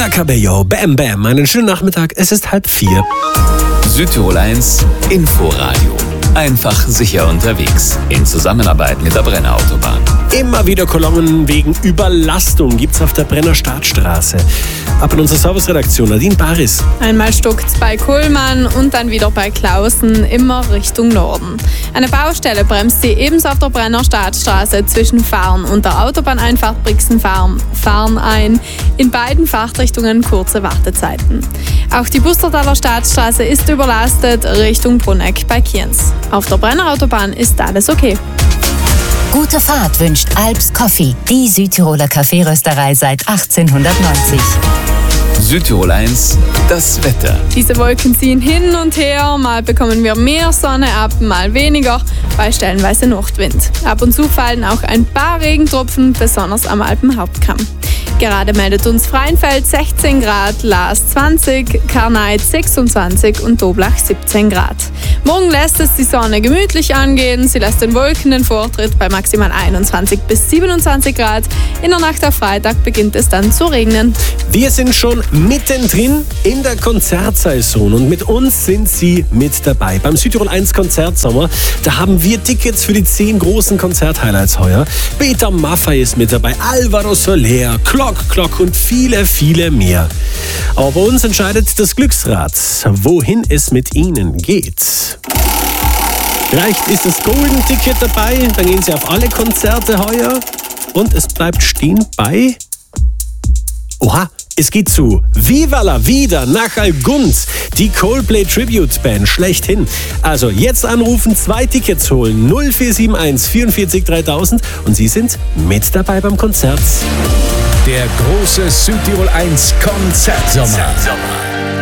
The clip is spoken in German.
Camila Cabello, Bam Bam. Einen schönen Nachmittag, es ist 3:30. Südtirol 1 Inforadio. Einfach sicher unterwegs. In Zusammenarbeit mit der Brenner Autobahn. Immer wieder Kolonnen wegen Überlastung gibt's auf der Brenner Startstraße. Ab in unsere Serviceredaktion, Nadine Baris. Einmal stockt's bei Kuhlmann und dann wieder bei Klausen, immer Richtung Norden. Eine Baustelle bremst sie ebenso auf der Brenner Startstraße zwischen Farn und der Autobahneinfahrt Brixen-Farn ein. In beiden Fahrtrichtungen kurze Wartezeiten. Auch die Bustertaler Startstraße ist überlastet Richtung Brunegg bei Kienz. Auf der Brenner Autobahn ist alles okay. Gute Fahrt wünscht Alps Coffee, die Südtiroler Kaffeerösterei seit 1890. Südtirol 1, das Wetter. Diese Wolken ziehen hin und her, mal bekommen wir mehr Sonne ab, mal weniger, bei stellenweise Nachtwind. Ab und zu fallen auch ein paar Regentropfen, besonders am Alpenhauptkamm. Gerade meldet uns Freinfeld 16 Grad, Laas 20, Karneit 26 und Doblach 17 Grad. Morgen lässt es die Sonne gemütlich angehen, sie lässt den Wolken den Vortritt bei maximal 21 bis 27 Grad. In der Nacht auf Freitag beginnt es dann zu regnen. Wir sind schon mittendrin in der Konzertsaison und mit uns sind Sie mit dabei. Beim Südtirol 1 Konzertsommer, da haben wir Tickets für die 10 großen Konzerthighlights heuer. Peter Maffay ist mit dabei, Alvaro Soler, Clock und viele, viele mehr. Aber bei uns entscheidet das Glücksrad, wohin es mit Ihnen geht. Vielleicht ist das Golden Ticket dabei, dann gehen Sie auf alle Konzerte heuer und es bleibt stehen bei... Oha, es geht zu Viva la Vida nach Algund, die Coldplay Tribute Band schlechthin. Also jetzt anrufen, 2 Tickets holen, 0471 44 3000 und Sie sind mit dabei beim Konzert. Der große Südtirol 1 Konzertsommer.